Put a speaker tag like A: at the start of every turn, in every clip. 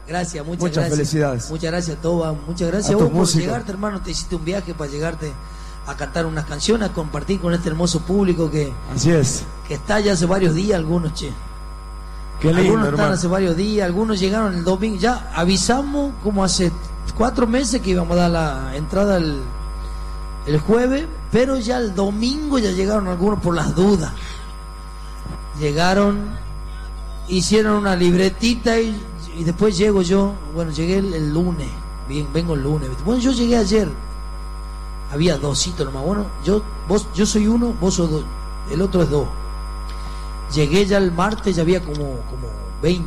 A: Gracias,
B: muchas
A: gracias.
B: Felicidades.
A: Muchas gracias, Toba. Muchas gracias
B: a
A: vos por
B: músicos.
A: llegarte, hermano. Te hiciste un viaje para llegarte a cantar unas canciones, a compartir con este hermoso público que,
B: así es,
A: que está ya hace varios días, algunos, che.
B: Qué lindo,
A: algunos están
B: hermano.
A: hace varios días, algunos llegaron el domingo. Ya avisamos como hace 4 meses que íbamos a dar la entrada el jueves, pero ya el domingo ya llegaron algunos por las dudas. Llegaron, hicieron una libretita y después llego yo. Bueno, llegué el lunes. Bien, vengo el lunes. Bueno, yo llegué ayer. Había 2 nomás. Bueno, yo soy 1, vos sos 2. El otro es 2. Llegué ya el martes, ya había como 20.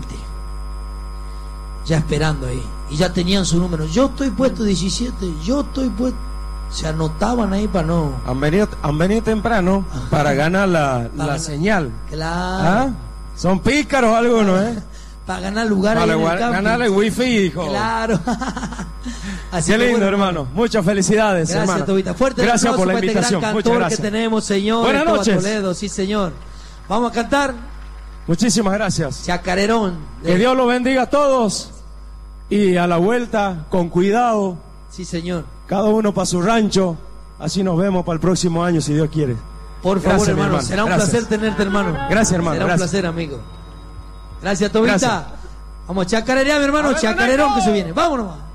A: Ya esperando ahí. Y ya tenían su número. Yo estoy puesto 17. Yo estoy puesto. Se anotaban ahí para no.
B: Han venido temprano para ganar la señal.
A: Claro.
B: ¿Ah? Son pícaros algunos, ¿eh?
A: Para ganar lugar ahí en el camping.
B: Ganar el wifi, dijo.
A: Claro. Así
B: qué lindo,
A: bueno,
B: hermano. Muchas felicidades,
A: gracias,
B: hermano.
A: Tobita. Fuerte
B: gracias por la
A: para
B: invitación.
A: Este gran
B: Muchas
A: cantor
B: gracias.
A: que tenemos, señor.
B: Buenas noches.
A: Toledo, sí, señor. Vamos a cantar.
B: Muchísimas gracias.
A: Chacarerón.
B: Que Dios los bendiga a todos. Y a la vuelta, con cuidado.
A: Sí, señor.
B: Cada uno para su rancho. Así nos vemos para el próximo año, si Dios quiere.
A: Por favor,
B: gracias,
A: hermano. Será un placer tenerte, hermano.
B: Gracias, hermano.
A: Será un placer, amigo. Gracias, Tobita.
B: Gracias.
A: Vamos a chacarerear, mi hermano. Chacarerón que se viene. Vámonos.